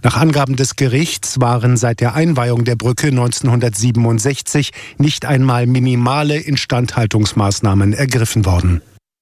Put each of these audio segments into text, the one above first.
Nach Angaben des Gerichts waren seit der Einweihung der Brücke 1967 nicht einmal minimale Instandhaltungsmaßnahmen ergriffen worden.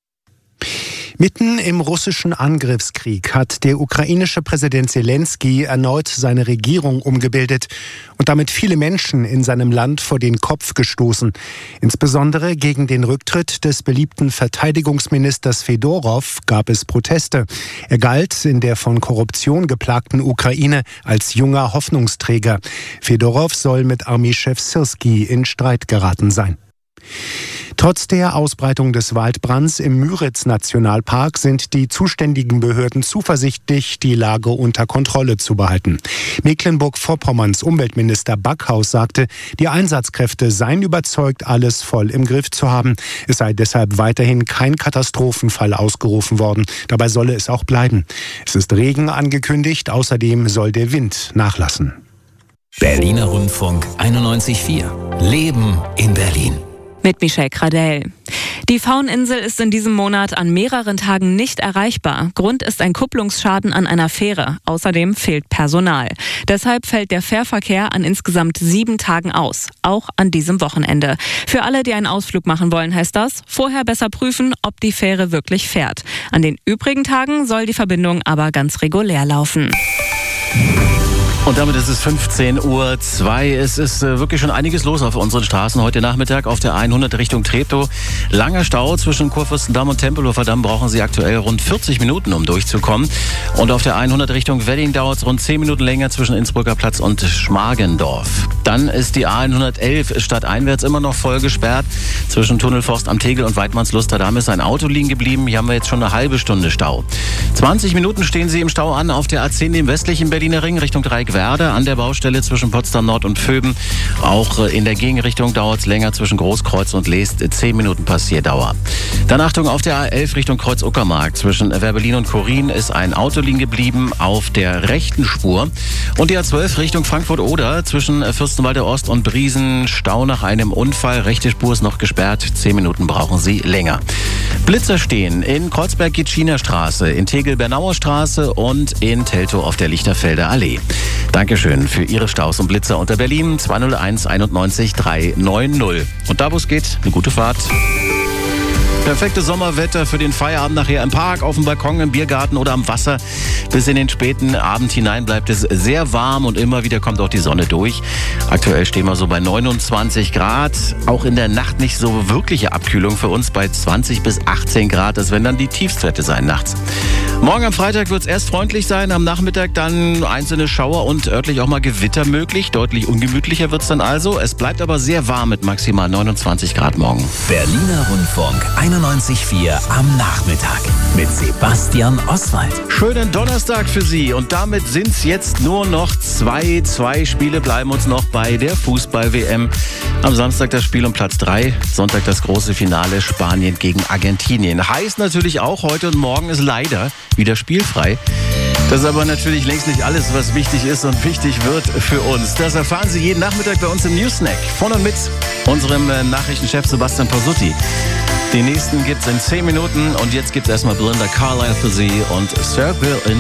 Mitten im russischen Angriffskrieg hat der ukrainische Präsident Selenskyj erneut seine Regierung umgebildet und damit viele Menschen in seinem Land vor den Kopf gestoßen. Insbesondere gegen den Rücktritt des beliebten Verteidigungsministers Fedorow gab es Proteste. Er galt in der von Korruption geplagten Ukraine als junger Hoffnungsträger. Fedorow soll mit Armeechef Syrskij in Streit geraten sein. Trotz der Ausbreitung des Waldbrands im Müritz-Nationalpark sind die zuständigen Behörden zuversichtlich, die Lage unter Kontrolle zu behalten. Mecklenburg-Vorpommerns Umweltminister Backhaus sagte, die Einsatzkräfte seien überzeugt, alles voll im Griff zu haben. Es sei deshalb weiterhin kein Katastrophenfall ausgerufen worden. Dabei solle es auch bleiben. Es ist Regen angekündigt, außerdem soll der Wind nachlassen. Berliner Rundfunk 91.4. Leben in Berlin. Mit Michelle Kradell. Die Fauninsel ist in diesem Monat an mehreren Tagen nicht erreichbar. Grund ist ein Kupplungsschaden an einer Fähre. Außerdem fehlt Personal. Deshalb fällt der Fährverkehr an insgesamt 7 Tagen aus. Auch an diesem Wochenende. Für alle, die einen Ausflug machen wollen, heißt das, vorher besser prüfen, ob die Fähre wirklich fährt. An den übrigen Tagen soll die Verbindung aber ganz regulär laufen. Und damit ist es 15:02 Uhr. Es ist wirklich schon einiges los auf unseren Straßen. Heute Nachmittag auf der 100 Richtung Treptow. Langer Stau zwischen Kurfürstendamm und Tempelhofer Damm. Brauchen Sie aktuell rund 40 Minuten, um durchzukommen. Und auf der 100 Richtung Wedding dauert es rund 10 Minuten länger zwischen Innsbrucker Platz und Schmargendorf. Dann ist die A111 stadteinwärts immer noch voll gesperrt. Zwischen Tunnelforst am Tegel und Weidmannslust. Da ist ein Auto liegen geblieben. Hier haben wir jetzt schon eine halbe Stunde Stau. 20 Minuten stehen Sie im Stau an auf der A10, dem westlichen Berliner Ring, Richtung Dreieckwerder an der Baustelle zwischen Potsdam Nord und Vöben. Auch in der Gegenrichtung dauert es länger zwischen Großkreuz und Leest. 10 Minuten Passierdauer. Dann Achtung, auf der A11 Richtung Kreuz-Uckermark. Zwischen Werbelin und Korin ist ein Auto liegen geblieben auf der rechten Spur. Und die A12 Richtung Frankfurt-Oder zwischen Fürstenwalder Ost und Briesen. Stau nach einem Unfall. Rechte Spur ist noch gesperrt. 10 Minuten brauchen Sie länger. Blitzer stehen in Kreuzberg-Gitschiner Straße, in Tegel-Bernauer Straße und in Teltow auf der Lichterfelder Allee. Dankeschön für Ihre Staus und Blitzer unter Berlin 201 91 390. Und da, wo es geht, eine gute Fahrt. Perfektes Sommerwetter für den Feierabend nachher im Park, auf dem Balkon, im Biergarten oder am Wasser. Bis in den späten Abend hinein bleibt es sehr warm und immer wieder kommt auch die Sonne durch. Aktuell stehen wir so bei 29 Grad. Auch in der Nacht nicht so wirkliche Abkühlung für uns bei 20 bis 18 Grad. Das werden dann die Tiefstwerte sein nachts. Morgen am Freitag wird es erst freundlich sein, am Nachmittag dann einzelne Schauer und örtlich auch mal Gewitter möglich. Deutlich ungemütlicher wird es dann also. Es bleibt aber sehr warm mit maximal 29 Grad morgen. Berliner Rundfunk 91.4 am Nachmittag mit Sebastian Oswald. Schönen Donnerstag für Sie und damit sind es jetzt nur noch zwei Spiele bleiben uns noch bei der Fußball-WM. Am Samstag das Spiel um Platz 3, Sonntag das große Finale Spanien gegen Argentinien. Heißt natürlich auch, heute und morgen ist leider wieder spielfrei. Das ist aber natürlich längst nicht alles, was wichtig ist und wichtig wird für uns. Das erfahren Sie jeden Nachmittag bei uns im Newsnack. Von und mit unserem Nachrichtenchef Sebastian Pasutti. Den nächsten gibt's in 10 Minuten und jetzt gibt's erstmal Belinda Carlisle für Sie und Circle in